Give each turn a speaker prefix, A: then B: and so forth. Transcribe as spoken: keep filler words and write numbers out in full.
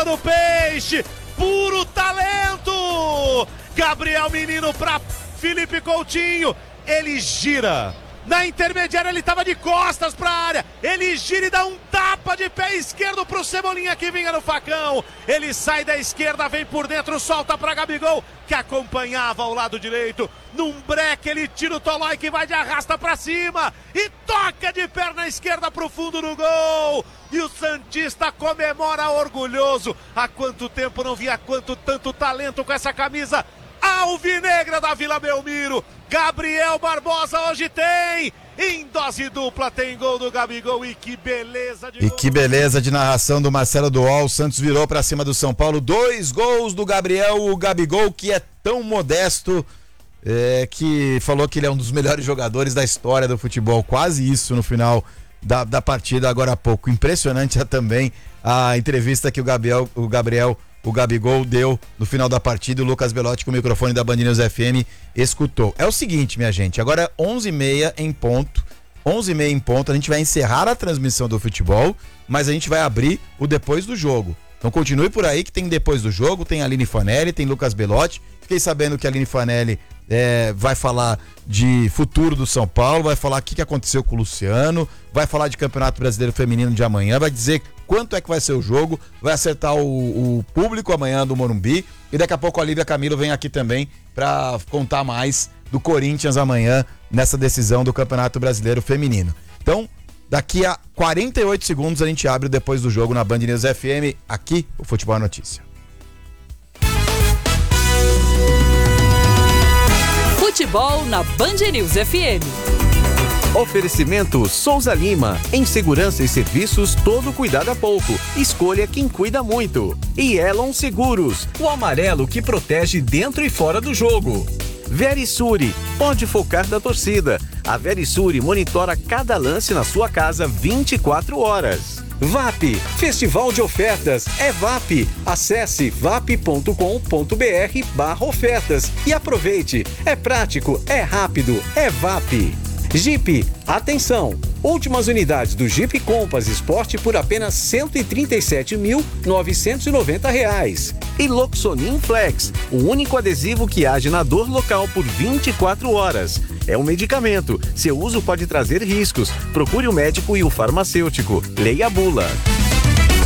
A: do Peixe, puro talento. Gabriel Menino para Felipe Coutinho, ele gira. Na intermediária ele estava de costas para a área, ele gira e dá um tapa de pé esquerdo para o Cebolinha que vinha no facão. Ele sai da esquerda, vem por dentro, solta para Gabigol, que acompanhava ao lado direito. Num breque ele tira o Tolói que vai de arrasta para cima e toca de perna esquerda para o fundo do gol. E o santista comemora orgulhoso. Há quanto tempo não via quanto tanto talento com essa camisa alvinegra da Vila Belmiro. Gabriel Barbosa hoje tem, em dose dupla tem gol do Gabigol e que beleza de
B: E
A: gol.
B: que beleza de narração do Marcelo Duol. O Santos virou pra cima do São Paulo, dois gols do Gabriel, o Gabigol que é tão modesto, é, que falou que ele é um dos melhores jogadores da história do futebol, quase isso no final da, da partida agora há pouco. Impressionante também a entrevista que o Gabriel, o Gabriel O Gabigol deu no final da partida. O Lucas Belotti, com o microfone da Band News F M, escutou. É o seguinte, minha gente, agora é onze e meia em ponto, onze e meia em ponto, a gente vai encerrar a transmissão do futebol, mas a gente vai abrir o depois do jogo. Então continue por aí que tem depois do jogo, tem Aline Fanelli, tem Lucas Belotti. Fiquei sabendo que a Aline Fanelli é, vai falar de futuro do São Paulo, vai falar o que, que aconteceu com o Luciano, vai falar de Campeonato Brasileiro Feminino de amanhã, vai dizer quanto é que vai ser o jogo, vai acertar o, o público amanhã do Morumbi, e daqui a pouco a Lívia Camilo vem aqui também para contar mais do Corinthians amanhã nessa decisão do Campeonato Brasileiro Feminino. Então, daqui a quarenta e oito segundos a gente abre depois do jogo na Band News F M, aqui o Futebol é Notícia.
C: Futebol na Band News F M.
D: Oferecimento Souza Lima. Em segurança e serviços, todo cuidado é pouco. Escolha quem cuida muito. E Elon Seguros, o amarelo que protege dentro e fora do jogo. Verisure, pode focar da torcida. A Verisure monitora cada lance na sua casa vinte e quatro horas. V A P, Festival de Ofertas, é V A P. Acesse vap ponto com ponto br barra ofertas e aproveite. É prático, é rápido, é V A P. Jeep, atenção! Últimas unidades do Jeep Compass Sport por apenas cento e trinta e sete mil novecentos e noventa reais. E Loxonin Flex, o único adesivo que age na dor local por vinte e quatro horas. É um medicamento. Seu uso pode trazer riscos. Procure o médico e o farmacêutico. Leia a bula.